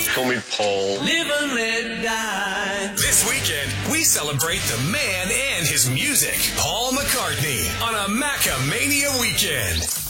call me Paul. Live and let die. This weekend, we celebrate the man and his music. Paul McCartney on a Macamania weekend.